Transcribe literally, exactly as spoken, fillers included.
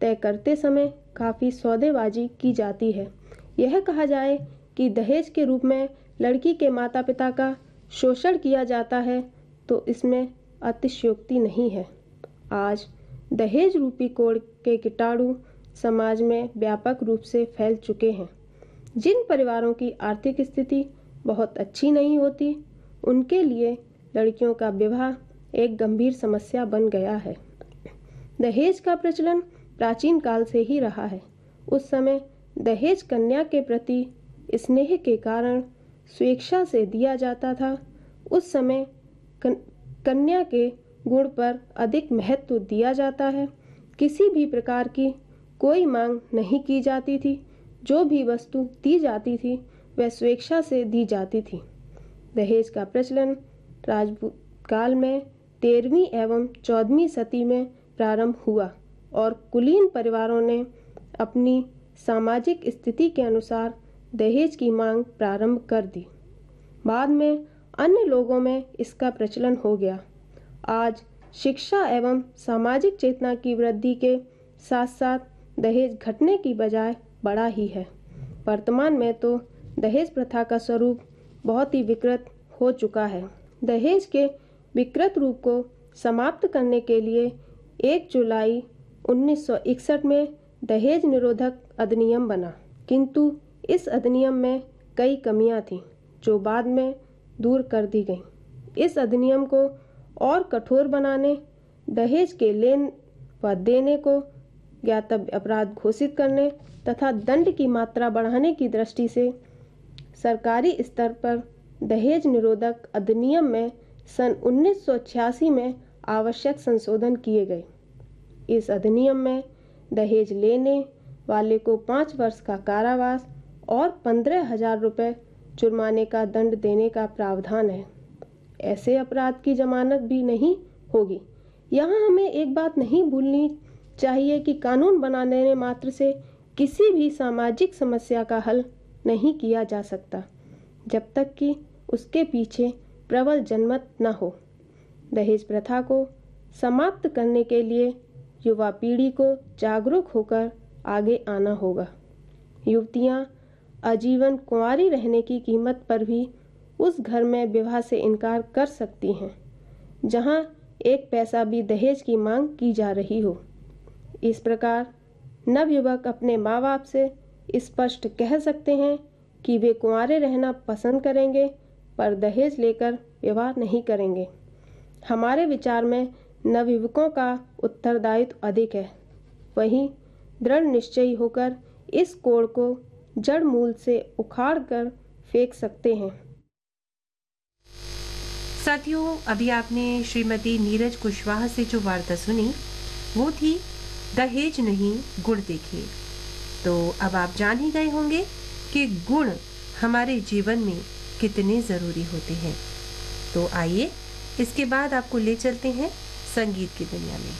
तय करते समय काफ़ी सौदेबाजी की जाती है। यह कहा जाए कि दहेज के रूप में लड़की के माता पिता का शोषण किया जाता है तो इसमें अतिशयोक्ति नहीं है। आज दहेज रूपी कोड़ के कीटाणु समाज में व्यापक रूप से फैल चुके हैं। जिन परिवारों की आर्थिक स्थिति बहुत अच्छी नहीं होती, उनके लिए लड़कियों का विवाह एक गंभीर समस्या बन गया है। दहेज का प्रचलन प्राचीन काल से ही रहा है। उस समय दहेज कन्या के प्रति स्नेह के कारण स्वेच्छा से दिया जाता था। उस समय कन्या के गुण पर अधिक महत्व दिया जाता है। किसी भी प्रकार की कोई मांग नहीं की जाती थी। जो भी वस्तु दी जाती थी वह स्वेच्छा से दी जाती थी। दहेज का प्रचलन राजपूत काल में तेरहवीं एवं चौदहवीं सदी में प्रारंभ हुआ और कुलीन परिवारों ने अपनी सामाजिक स्थिति के अनुसार दहेज की मांग प्रारंभ कर दी। बाद में अन्य लोगों में इसका प्रचलन हो गया। आज शिक्षा एवं सामाजिक चेतना की वृद्धि के साथ साथ दहेज घटने की बजाय बढ़ा ही है। वर्तमान में तो दहेज प्रथा का स्वरूप बहुत ही विकृत हो चुका है। दहेज के विकृत रूप को समाप्त करने के लिए एक जुलाई उन्नीस सौ इकसठ में दहेज निरोधक अधिनियम बना, किंतु इस अधिनियम में कई कमियां थीं जो बाद में दूर कर दी गईं। इस अधिनियम को और कठोर बनाने, दहेज के लेन व देने को ज्ञातव्य अपराध घोषित करने तथा दंड की मात्रा बढ़ाने की दृष्टि से सरकारी स्तर पर दहेज निरोधक अधिनियम में सन उन्नीस सौ छियासी में आवश्यक संशोधन किए गए। इस अधिनियम में दहेज लेने वाले को पाँच वर्ष का कारावास और पंद्रह हजार रुपये जुर्माने का दंड देने का प्रावधान है। ऐसे अपराध की जमानत भी नहीं होगी। यहाँ हमें एक बात नहीं भूलनी चाहिए कि कानून बना देने मात्र से किसी भी सामाजिक समस्या का हल नहीं किया जा सकता, जब तक कि उसके पीछे प्रबल जनमत न हो। दहेज प्रथा को समाप्त करने के लिए युवा पीढ़ी को जागरूक होकर आगे आना होगा। युवतियां आजीवन कुंवारी रहने की कीमत पर भी उस घर में विवाह से इनकार कर सकती हैं जहां एक पैसा भी दहेज की मांग की जा रही हो। इस प्रकार नवयुवक अपने माँ बाप से स्पष्ट कह सकते हैं कि वे कुंवारे रहना पसंद करेंगे पर दहेज लेकर विवाह नहीं करेंगे। हमारे विचार में नवयुवकों का उत्तरदायित्व अधिक है। वहीं दृढ़ निश्चयी होकर इस कोड़ को जड़ मूल से उखाड़ कर फेंक सकते हैं। साथियों, अभी आपने श्रीमती नीरज कुशवाहा से जो वार्ता सुनी वो थी दहेज नहीं गुण देखिए। तो अब आप जान ही गए होंगे कि गुण हमारे जीवन में कितने ज़रूरी होते हैं। तो आइए इसके बाद आपको ले चलते हैं संगीत की दुनिया में।